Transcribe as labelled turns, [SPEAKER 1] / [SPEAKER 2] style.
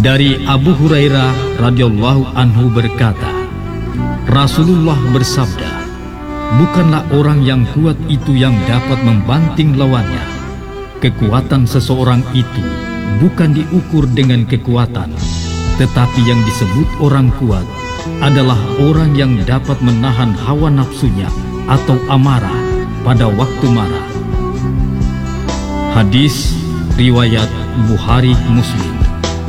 [SPEAKER 1] Dari Abu Hurairah radhiyallahu anhu berkata, Rasulullah bersabda, bukanlah orang yang kuat itu yang dapat membanting lawannya. Kekuatan seseorang itu bukan diukur dengan kekuatan, tetapi yang disebut orang kuat adalah orang yang dapat menahan hawa nafsunya atau amarah pada waktu marah. Hadis riwayat Bukhari Muslim.